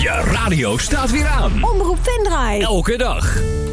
Je radio staat weer aan. Omroep Venray. Elke dag.